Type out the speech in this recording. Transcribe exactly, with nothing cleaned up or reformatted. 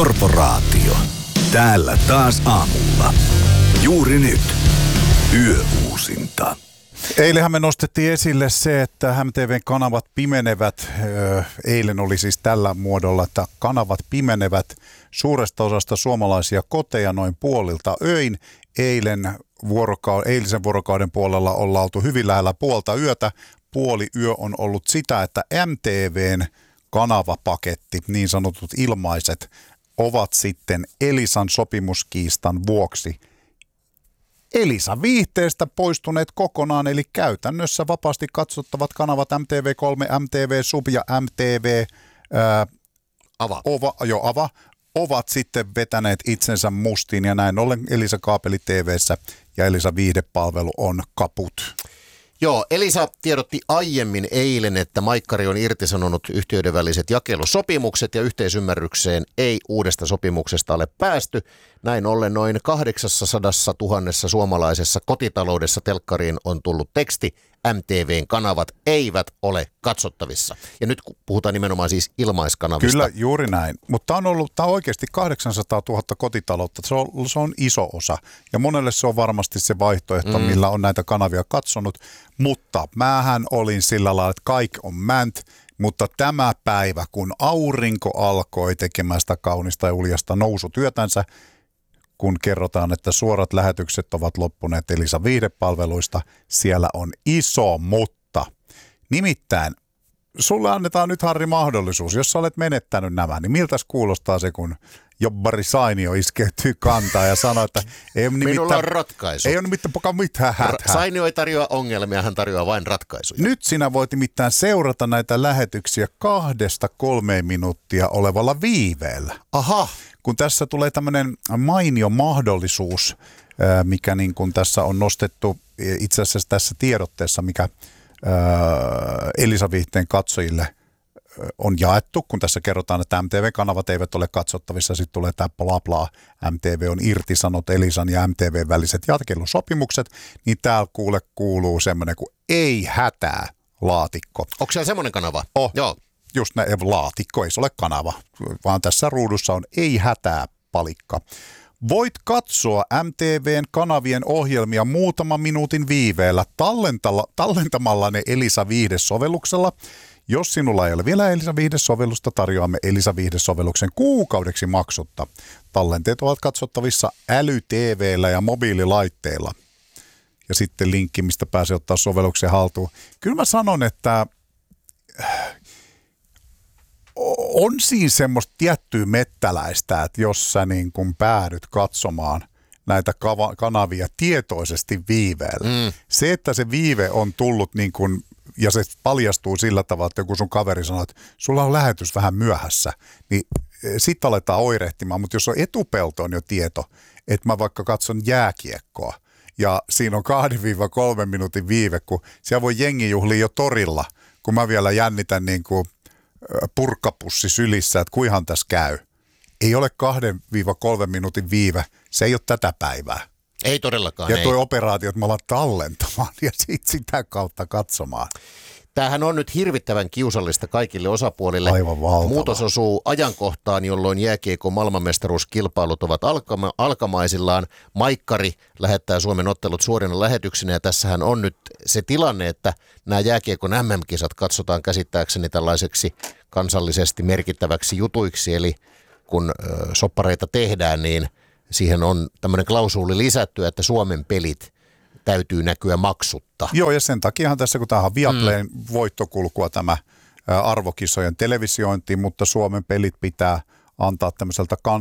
Korporaatio. Täällä taas aamulla. Juuri nyt. Yöuusinta. Eilenhän me nostettiin esille se, että M T V:n kanavat pimenevät. Eilen oli siis tällä muodolla, että kanavat pimenevät suuresta osasta suomalaisia koteja noin puolilta öin. Eilen vuoroka- eilisen vuorokauden puolella ollaan oltu hyvin lähellä puolta yötä. Puoli yö on ollut sitä, että M T V:n kanavapaketti, niin sanotut ilmaiset, ovat sitten Elisan sopimuskiistan vuoksi Elisa viihteestä poistuneet kokonaan, eli käytännössä vapaasti katsottavat kanavat M T V kolme, M T V Sub ja M T V ää, Ava. Ova, jo, Ava ovat sitten vetäneet itsensä mustiin ja näin ollen Elisa Kaapeli T V:ssä ja Elisa viihdepalvelu on kaput. Joo, Elisa tiedotti aiemmin eilen, että Maikkari on irtisanonut yhtiöiden väliset jakelusopimukset ja yhteisymmärrykseen ei uudesta sopimuksesta ole päästy. Näin ollen noin kahdeksansataa tuhatta suomalaisessa kotitaloudessa telkkariin on tullut teksti: M T V:n kanavat eivät ole katsottavissa. Ja nyt puhutaan nimenomaan siis ilmaiskanavista. Kyllä, juuri näin. Mutta tämä on ollut tämä on oikeasti kahdeksansataa tuhatta kotitaloutta. Se on, se on iso osa. Ja monelle se on varmasti se vaihtoehto, mm. millä on näitä kanavia katsonut. Mutta mähän olin sillä lailla, että kaikki on mänt. Mutta tämä päivä, kun aurinko alkoi tekemään sitä kaunista ja uljasta nousutyötänsä, kun kerrotaan, että suorat lähetykset ovat loppuneet Elisa viihdepalveluista, siellä on iso mutta. Nimittäin, sulle annetaan nyt, Harri, mahdollisuus, jos sä olet menettänyt nämä, niin miltäs kuulostaa se, kun Jobbari Sainio iskeytyy kantaa ja sanoo, että ei ole nimittäin, minulla on ratkaisu. Ei ole nimittäin poka mitään hätää. Sainio ei tarjoa ongelmia, hän tarjoaa vain ratkaisuja. Nyt sinä voit nimittäin seurata näitä lähetyksiä kahdesta kolmeen minuuttia olevalla viiveellä. Aha. Kun tässä tulee tämmöinen mainio mahdollisuus, mikä niin kuin tässä on nostettu itse asiassa tässä tiedotteessa, mikä Elisa Viihteen katsojille on jaettu, kun tässä kerrotaan, että M T V-kanavat eivät ole katsottavissa, sitten tulee tämä bla bla, M T V on irtisanot Elisan ja M T V väliset jakelusopimukset, niin täällä kuule kuuluu semmoinen kuin ei hätää laatikko. Onko siellä semmoinen kanava? Oh. Joo. Just näin, laatikko, ei se ole kanava, vaan tässä ruudussa on ei hätää palikka. Voit katsoa M T V:n kanavien ohjelmia muutaman minuutin viiveellä tallentamalla ne Elisa Viihde-sovelluksella. Jos sinulla ei ole vielä Elisa Viihde-sovellusta, tarjoamme Elisa Viihde-sovelluksen kuukaudeksi maksutta. Tallenteet ovat katsottavissa äly-T V:llä ja mobiililaitteilla. Ja sitten linkki, mistä pääsee ottaa sovelluksen haltuun. Kyllä mä sanon, että on siinä semmoista tiettyä mettäläistä, että jos sä niin kun päädyt katsomaan näitä kava- kanavia tietoisesti viiveellä. Mm. Se, että se viive on tullut niin kun, ja se paljastuu sillä tavalla, että joku sun kaveri sanoo, että sulla on lähetys vähän myöhässä, niin sit aletaan oirehtimaan. Mutta jos on etupeltoon jo tieto, että mä vaikka katson jääkiekkoa, ja siinä on kahden kolmen minuutin viive, kun siellä voi jengi juhlia jo torilla, kun mä vielä jännitän niin kuin purkkapussi sylissä, että kuinhan tässä käy. Ei ole kahden kolmen minuutin viive, se ei ole tätä päivää. Ei todellakaan. Ja tuo ei. operaatio, että me ollaan tallentamaan ja sitten sitä kautta katsomaan. Tämähän on nyt hirvittävän kiusallista kaikille osapuolille. Aivan valtava. Muutos osuu ajankohtaan, jolloin jääkiekon maailmanmestaruuskilpailut ovat alkama- alkamaisillaan. Maikkari lähettää Suomen ottelut suorina lähetyksinä, ja tässähän on nyt se tilanne, että nämä jääkiekon M M-kisat katsotaan käsittääkseni tällaiseksi kansallisesti merkittäväksi jutuiksi, eli kun ö, soppareita tehdään, niin siihen on tämmöinen klausuuli lisätty, että Suomen pelit täytyy näkyä maksutta. Joo, ja sen takiahan tässä, kun tämähän on Viaplayn mm. voittokulkua tämä arvokisojen televisiointi, mutta Suomen pelit pitää antaa tämmöiseltä